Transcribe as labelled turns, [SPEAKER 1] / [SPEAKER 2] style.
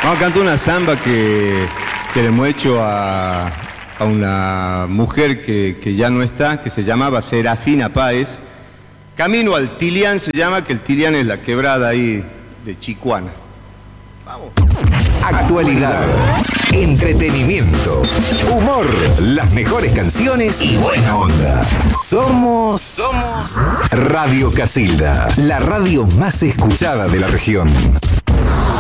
[SPEAKER 1] Vamos a cantar una samba que le hemos hecho a una mujer que ya no está, que se llamaba Serafina Páez. Camino al Tilián se llama, que el Tilián es la quebrada ahí de Chicuana. Vamos.
[SPEAKER 2] Actualidad, entretenimiento, humor, las mejores canciones y buena onda. Somos Radio Casilda, la radio más escuchada de la región.